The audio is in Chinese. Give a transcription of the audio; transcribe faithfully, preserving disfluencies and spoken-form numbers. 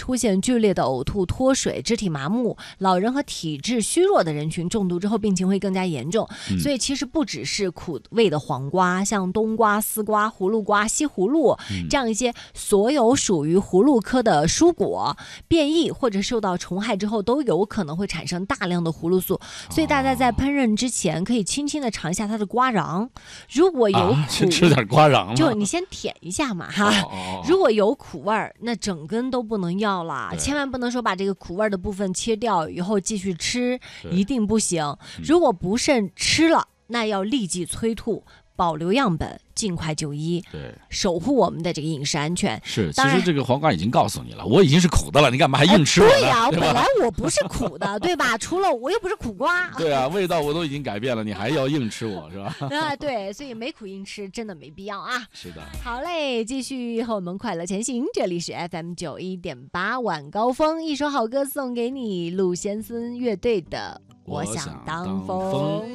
出现剧烈的呕吐、脱水、肢体麻木，老人和体质虚弱的人群中毒之后病情会更加严重。嗯、所以其实不只是苦味的黄瓜，像冬瓜、丝瓜、葫芦瓜、西葫芦、嗯、这样一些所有属于葫芦科的蔬果，变异或者受到虫害之后都有可能会产生大量的葫芦素，所以大家在烹饪之前可以轻轻的尝一下它的瓜瓤，如果有苦、啊、 吃点瓜瓤， 就你先舔一下嘛哈、哦。如果有苦味儿，那整根都不能要了，千万不能说把这个苦味的部分切掉以后继续吃，一定不行。如果不慎吃了，那要立即催吐，保留样本，尽快就医， 对， 守护我们的这个饮食安全。 是，其实这个黄瓜已经告诉你了，我已经是苦的了，你干嘛还硬吃我呢？ 对呀、啊，本来我不是苦的，对吧？除了我又不是苦瓜。 对啊，味道我都已经改变了，你还要硬吃我是吧？ 啊，对，所以没苦硬吃真的没必要啊。 是的。 好嘞，继续和我们快乐前行，这里是 F M 九一点八晚高峰，一首好歌送给你，陆先生乐队的《我想当风》。